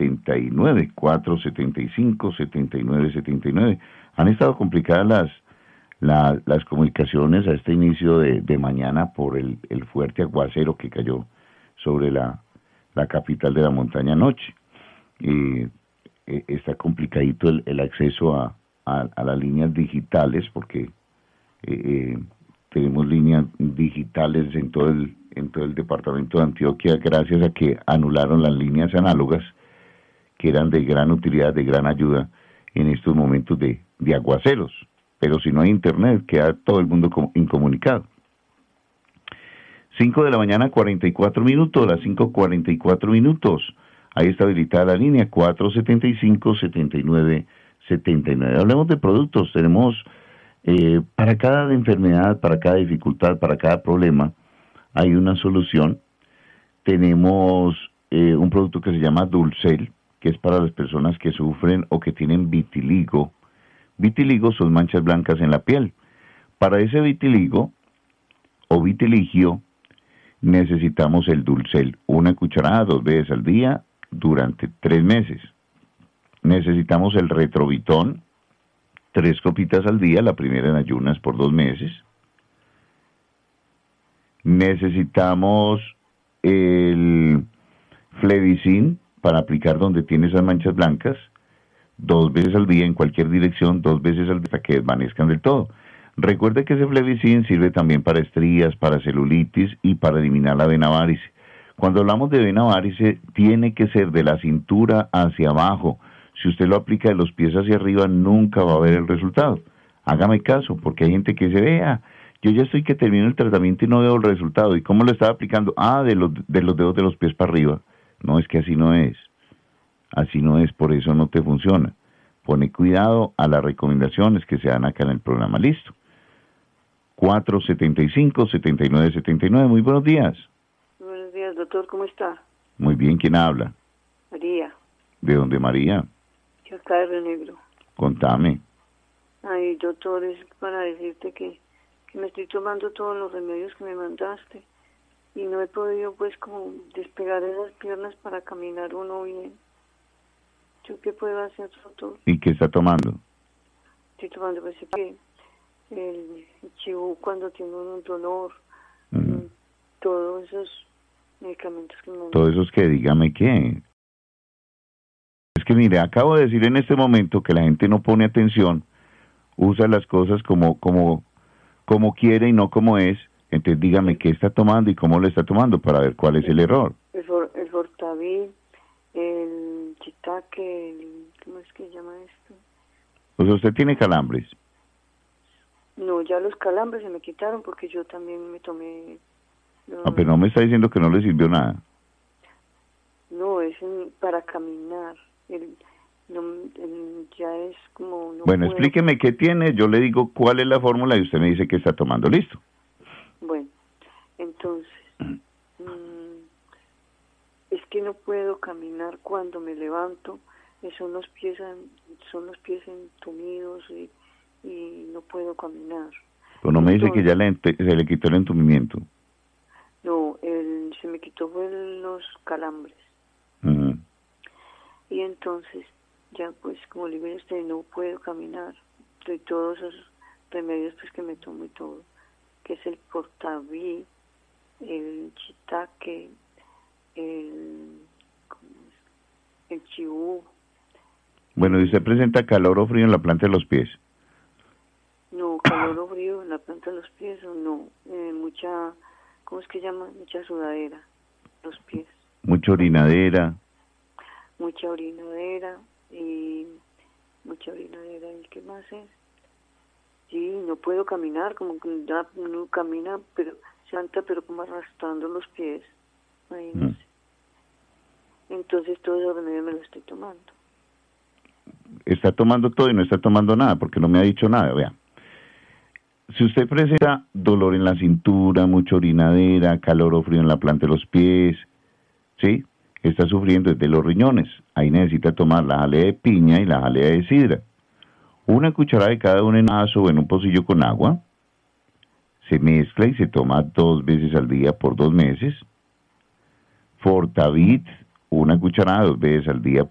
475-7979. Han estado complicadas las comunicaciones a este inicio de mañana por el fuerte aguacero que cayó sobre la capital de la montaña anoche. Está complicadito el acceso a las líneas digitales porque tenemos líneas digitales en todo el departamento de Antioquia gracias a que anularon las líneas análogas que eran de gran utilidad, de gran ayuda en estos momentos de aguaceros. Pero si no hay internet, queda todo el mundo incomunicado. 5 de la mañana, 44 minutos, las 5:44 minutos. Ahí está habilitada la línea 475-7979. Hablemos de productos. Tenemos para cada enfermedad, para cada dificultad, para cada problema, hay una solución. Tenemos un producto que se llama Dulcel, que es para las personas que sufren o que tienen vitiligo. Vitiligo son manchas blancas en la piel. Para ese vitiligo o vitiligio necesitamos el Dulcel, una cucharada 2 veces al día durante 3 meses. Necesitamos el Retrovitón, 3 copitas al día, la primera en ayunas por 2 meses. Necesitamos el Flevicin para aplicar donde tiene esas manchas blancas, 2 veces al día en cualquier dirección, 2 veces al día hasta que desvanezcan del todo. Recuerde que ese Flevicin sirve también para estrías, para celulitis y para eliminar la vena varice. Cuando hablamos de vena varice, tiene que ser de la cintura hacia abajo. Si usted lo aplica de los pies hacia arriba, nunca va a ver el resultado. Hágame caso, porque hay gente que dice, vea, yo ya estoy que termino el tratamiento y no veo el resultado. ¿Y cómo lo estaba aplicando? De los dedos de los pies para arriba. No, es que así no es. Así no es, por eso no te funciona. Pone cuidado a las recomendaciones que se dan acá en el programa. Listo. 475-7979. Muy buenos días. Buenos días, doctor. ¿Cómo está? Muy bien. ¿Quién habla? María. ¿De dónde, María? Yo acá de Río Negro. Contame. Ay, doctor, es para decirte que me estoy tomando todos los remedios que me mandaste y no he podido, pues, como despegar esas piernas para caminar uno bien. ¿Yo qué puedo hacer, doctor? ¿Y qué está tomando? Estoy tomando, pues, el chibú cuando tengo un dolor, todos esos medicamentos que me mandan. Todos esos que, dígame qué. Es que mire, acabo de decir en este momento que la gente no pone atención, usa las cosas como quiere y no como es. Entonces dígame qué está tomando y cómo lo está tomando para ver cuál es el error. El Fortavit, el Chitaque, ¿cómo es que se llama esto? O sea, usted tiene calambres. No, ya los calambres se me quitaron porque yo también me tomé... pero no me está diciendo que no le sirvió nada. No, es para caminar. Ya es como... No bueno, puedo. Explíqueme qué tiene, yo le digo cuál es la fórmula y usted me dice qué está tomando. ¿Listo? Bueno, entonces... es que no puedo caminar cuando me levanto. Son los pies entumidos y no puedo caminar. Pero no me dice que ya se le quitó el entumimiento. No, se me quitó los calambres. Y entonces, ya pues, como le digo a usted, no puedo caminar. De todos esos remedios pues que me tomo y todo, que es el Portaví, el Chitaque, el chibú. Bueno, ¿y usted presenta calor o frío en la planta de los pies? No, calor o frío en la planta de los pies, o no, mucha, ¿cómo es que llama? Mucha sudadera, los pies. Mucha orinadera. Mucha orinadera, ¿y qué más es? Sí, no puedo caminar, como que ya uno camina, pero como arrastrando los pies, imagínese. Entonces todo eso remedio me lo estoy tomando. Está tomando todo y no está tomando nada, porque no me ha dicho nada, vea. Si usted presenta dolor en la cintura, mucha orinadera, calor o frío en la planta de los pies, ¿sí? Está sufriendo desde los riñones. Ahí necesita tomar la jalea de piña y la jalea de sidra. Una cucharada de cada uno en un vaso o en un pocillo con agua. Se mezcla y se toma 2 veces al día por 2 meses. Fortavit, una cucharada 2 veces al día